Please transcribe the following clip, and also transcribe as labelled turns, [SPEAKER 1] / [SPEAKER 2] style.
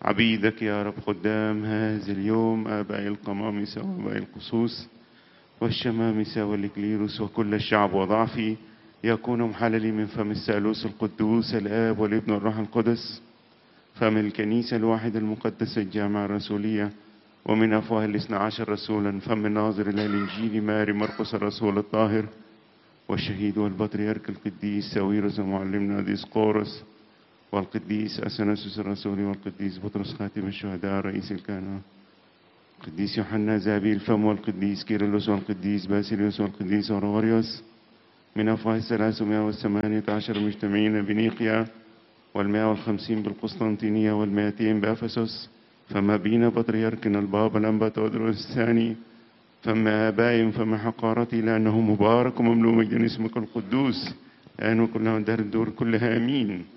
[SPEAKER 1] عبيدك يا رب خدام هذا اليوم، آباء القمامسة وآباء القصوص والشمامسة والإكليروس وكل الشعب وضعفي، يكون محللي من فم الثالوث القدوس الآب والابن والروح القدس، فم الكنيسة الواحدة المقدسة الجامعة الرسولية، ومن أفواه 12 رسولا، فم الناظر إلى الإنجيل ماري مرقس الرسول الطاهر والشهيد والبطريرك القديس ساويرس ومعلمنا ديسقورس، والقديس أثناسيوس الرسول، والقديس بطرس خاتم الشهداء رئيس الكهنة، القديس يوحنا ذهبي الفم، والقديس كيرلس، والقديس باسيليوس، والقديس أورغوريوس، من أفواه 318 مجتمعين بنيقيا، 150 بالقسطنطينية، 200 بأفسس، فما بين بطريركنا البابا الأنبا تودروس الثاني، فما آبائهم، فما حقارتي، لأنه مبارك ومملوء مجد اسمك القدوس الآن وكلها دار الدور كلها. آمين.